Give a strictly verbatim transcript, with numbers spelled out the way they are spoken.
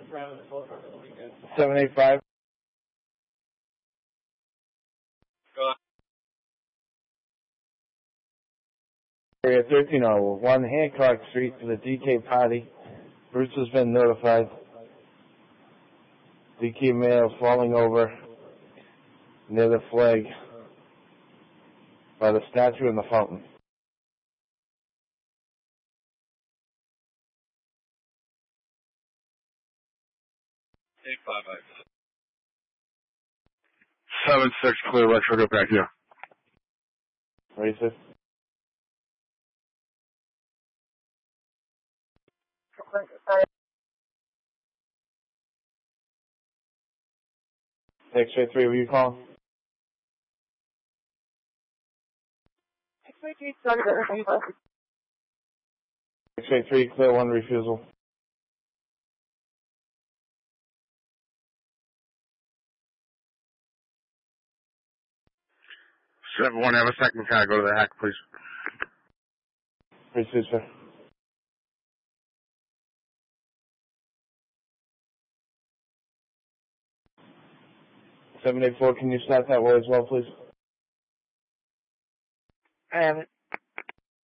seven eight five. Area thirteen oh one Hancock Street for the D K party. Bruce has been notified. D K male falling over near the flag by the statue and the fountain. eight five five. seven six clear, retro, go back here. Racist. X-ray three, will you call? X-ray three, started at X-ray three, clear one refusal. seven one, have a second car, go to the hack, please. Received, sir. seven eight four, can you start that way as well, please? I have it.